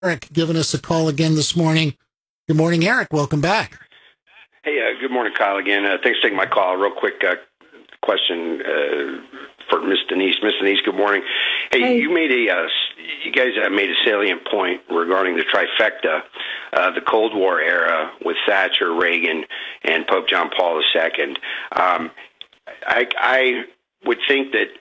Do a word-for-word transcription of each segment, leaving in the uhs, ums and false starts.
Eric giving us a call again this morning. Good morning, Eric. Welcome back. Hey, uh, good morning, Kyle, again. Uh, thanks for taking my call. Real quick uh, question uh, for Miss Denise. Miss Denise, good morning. Hey, hey. you made a, uh, you guys uh, made a salient point regarding the trifecta, uh, the Cold War era with Thatcher, Reagan, and Pope John Paul the Second. Um, I, I would think that,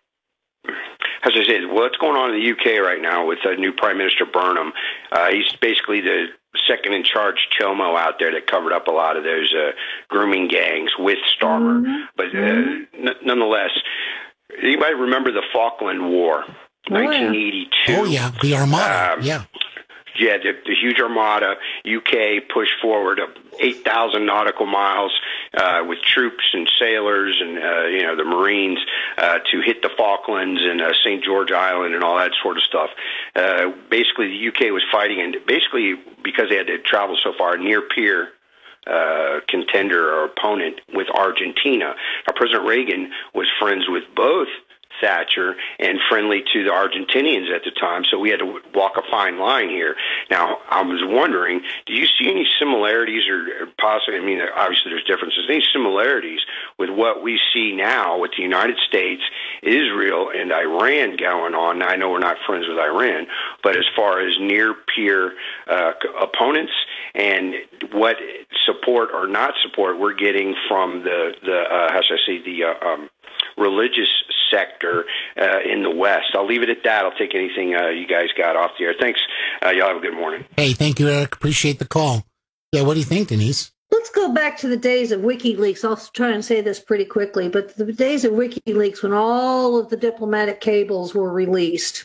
as I said, what's going on in the U K right now with uh, new Prime Minister Burnham? Uh, he's basically the second in charge chomo out there that covered up a lot of those uh, grooming gangs with Starmer. Mm-hmm. But uh, n- nonetheless, anybody remember the Falkland War, oh, nineteen eighty-two? Oh, yeah, the Armada, um, yeah. Yeah, the, the huge Armada, U K pushed forward eight thousand nautical miles uh, with troops and sailors and, uh, you know, the Marines uh, to hit the Falklands and uh, Saint George Island and all that sort of stuff. Uh, basically, the U K was fighting, and basically because they had to travel so far, near-peer uh, contender or opponent with Argentina. Now, President Reagan was friends with both Thatcher and friendly to the Argentinians at the time, so we had to walk a fine line here. Now, I was wondering, do you see any similarities or, or possibly, I mean, obviously there's differences, any similarities with what we see now with the United States, Israel, and Iran going on? Now, I know we're not friends with Iran, but as far as near-peer uh, opponents and what support or not support we're getting from the, the uh, how should I say, the uh, um, religious sector uh, in the West. I'll leave it at that. I'll take anything uh, you guys got off the air. Thanks. Uh, y'all have a good morning. Hey, thank you, Eric. Appreciate the call. Yeah, what do you think, Denise? Let's go back to the days of WikiLeaks. I'll try and say this pretty quickly, but the days of WikiLeaks when all of the diplomatic cables were released.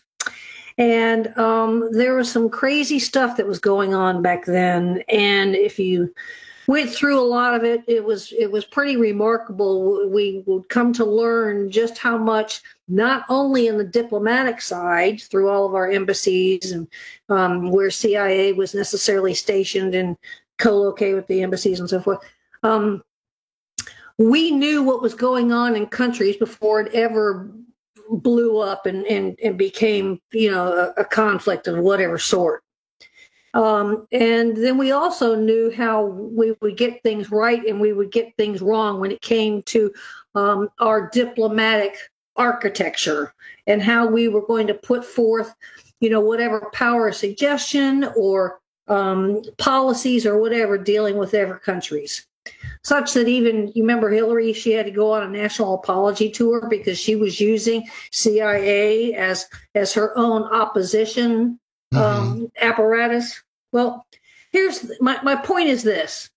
And um, there was some crazy stuff that was going on back then. And if you went through a lot of it, it was it was pretty remarkable. We would come to learn just how much, not only in the diplomatic side, through all of our embassies and um, where C I A was necessarily stationed and co-located with the embassies and so forth, um, we knew what was going on in countries before it ever blew up and, and, and became, you know, a, a conflict of whatever sort. Um, and then we also knew how we would get things right and we would get things wrong when it came to um, our diplomatic architecture and how we were going to put forth, you know, whatever power of suggestion or um, policies or whatever dealing with other countries. Such that even, you remember Hillary, she had to go on a national apology tour because she was using C I A as, as her own opposition um, mm-hmm. apparatus. Well, here's my, my point is this.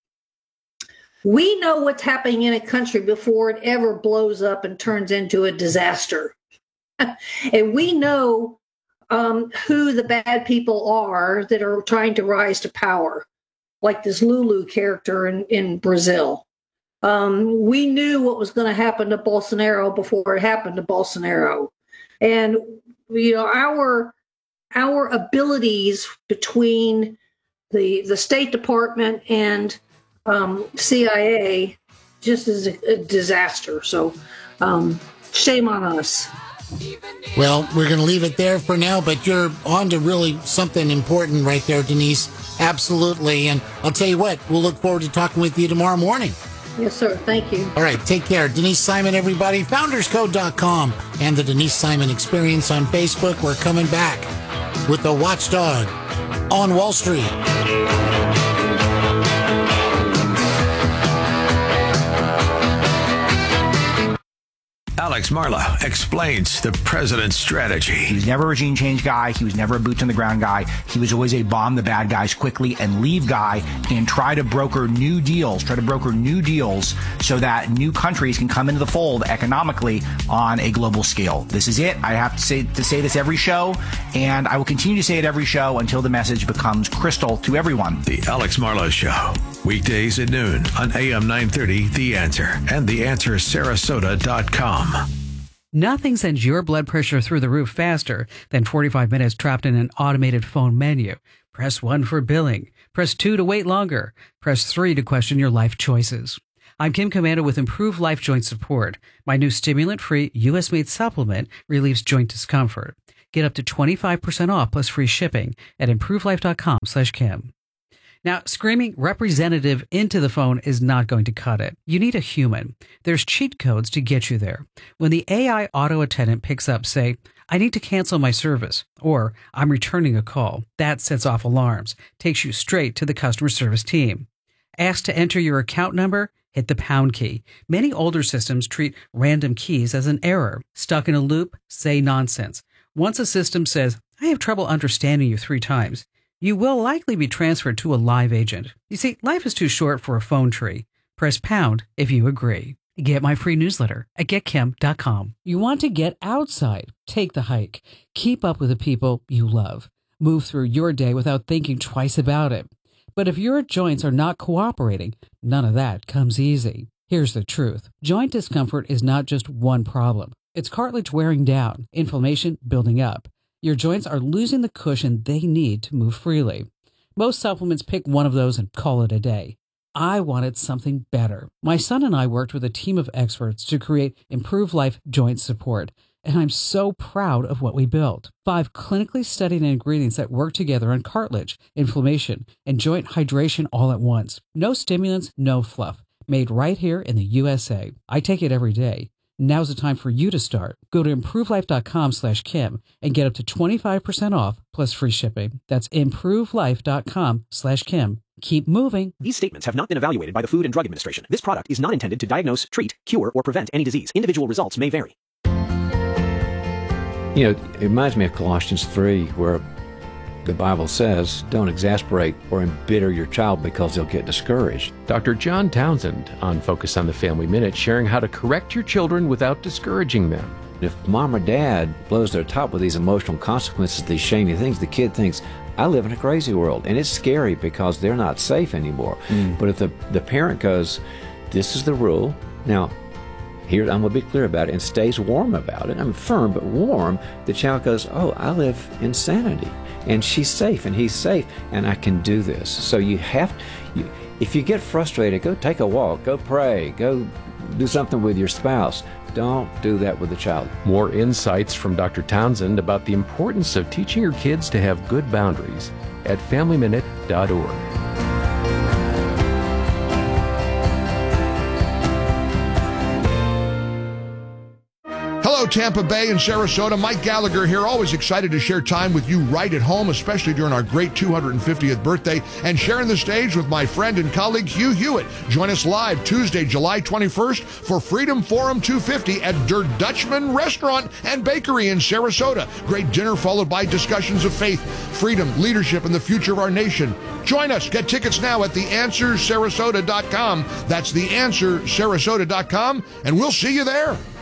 We know what's happening in a country before it ever blows up and turns into a disaster. And we know um, who the bad people are that are trying to rise to power, like this Lulu character in, in Brazil. Um, we knew what was going to happen to Bolsonaro before it happened to Bolsonaro. And, you know, our our abilities between the the State Department and um, C I A just is a, a disaster. So um, shame on us. Well, we're going to leave it there for now, but you're on to really something important right there, Denise. Absolutely. And I'll tell you what, we'll look forward to talking with you tomorrow morning. Yes, sir. Thank you. All right. Take care. Denise Simon, everybody. founders code dot com and the Denise Simon Experience on Facebook. We're coming back with the Watchdog on Wall Street. Alex Marla explains the president's strategy. He was never a regime change guy. He was never a boots on the ground guy. He was always a bomb the bad guys quickly and leave guy and try to broker new deals, try to broker new deals so that new countries can come into the fold economically on a global scale. This is it. I have to say to say this every show, and I will continue to say it every show until the message becomes crystal to everyone. The Alex Marla Show, weekdays at noon on A M nine thirty, The Answer, and the answer sarasota dot com. Nothing sends your blood pressure through the roof faster than forty-five minutes trapped in an automated phone menu. Press one for billing. Press two to wait longer. Press three to question your life choices. I'm Kim Komando with Improved Life Joint Support. My new stimulant-free U S made supplement relieves joint discomfort. Get up to twenty-five percent off plus free shipping at improvelife.com slash Kim. Now, screaming representative into the phone is not going to cut it. You need a human. There's cheat codes to get you there. When the A I auto attendant picks up, say, I need to cancel my service, or I'm returning a call, that sets off alarms, takes you straight to the customer service team. Asked to enter your account number? Hit the pound key. Many older systems treat random keys as an error. Stuck in a loop? Say nonsense. Once a system says, I have trouble understanding you three times, you will likely be transferred to a live agent. You see, life is too short for a phone tree. Press pound if you agree. Get my free newsletter at get kim dot com. You want to get outside? Take the hike. Keep up with the people you love. Move through your day without thinking twice about it. But if your joints are not cooperating, none of that comes easy. Here's the truth. Joint discomfort is not just one problem. It's cartilage wearing down, inflammation building up. Your joints are losing the cushion they need to move freely. Most supplements pick one of those and call it a day. I wanted something better. My son and I worked with a team of experts to create Improve Life Joint Support, and I'm so proud of what we built. Five clinically studied ingredients that work together on cartilage, inflammation, and joint hydration all at once. No stimulants, no fluff. Made right here in the U S A. I take it every day. Now's the time for you to start. Go to improvelife.com slash Kim and get up to twenty-five percent off plus free shipping. That's improvelife.com slash Kim. Keep moving. These statements have not been evaluated by the Food and Drug Administration. This product is not intended to diagnose, treat, cure, or prevent any disease. Individual results may vary. You know, it reminds me of Colossians three, where the Bible says, don't exasperate or embitter your child because they'll get discouraged. Doctor John Townsend on Focus on the Family Minute, sharing how to correct your children without discouraging them. If mom or dad blows their top with these emotional consequences, these shamey things, the kid thinks, I live in a crazy world. And it's scary because they're not safe anymore. Mm. But if the, the parent goes, this is the rule, now, here, I'm going to be clear about it, and stays warm about it. I'm firm, but warm. The child goes, oh, I live in sanity, and she's safe, and he's safe, and I can do this. So you have, you, if you get frustrated, go take a walk, go pray, go do something with your spouse. Don't do that with the child. More insights from Doctor Townsend about the importance of teaching your kids to have good boundaries at family minute dot org. Hello, Tampa Bay and Sarasota. Mike Gallagher here, always excited to share time with you right at home, especially during our great two hundred fiftieth birthday, and sharing the stage with my friend and colleague Hugh Hewitt. Join us live Tuesday, July twenty-first for Freedom Forum two fifty at Der Dutchman Restaurant and Bakery in Sarasota. Great dinner followed by discussions of faith, freedom, leadership, and the future of our nation. Join us. Get tickets now at the answer sarasota dot com. That's the answer sarasota dot com, and we'll see you there.